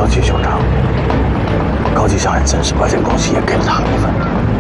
高级酋长，高级商人真是把这贡献也给了他们一份。